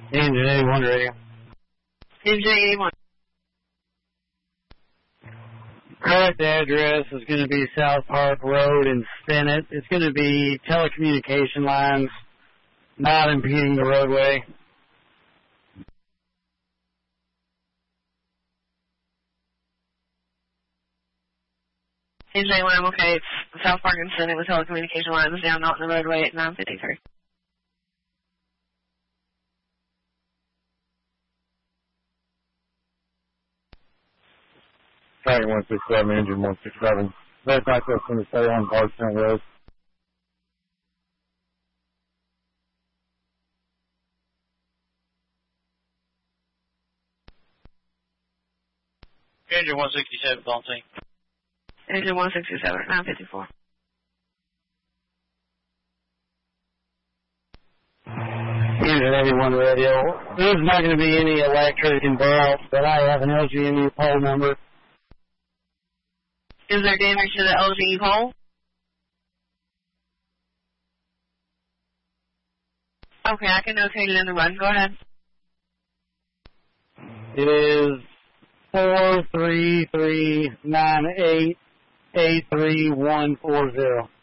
Engine 81 radio. Engine 81. Correct address is going to be South Park Road in Stinnett. It's going to be telecommunication lines not impeding the roadway. Engine 81, I'm okay. It's South Park and Stinnett with telecommunication lines down not in the roadway at 9:53. Dragon 167, engine 167. Verify access from the 31 Bardstown Road. Engine 167, Valentine. Engine 167 at 9:54. Engine 81 radio. There's not going to be any electric involved, but I have an LGMU pole number. Is there damage to the LGE pole? Okay, I can notate it in the run. Go ahead. It is 43398 83140.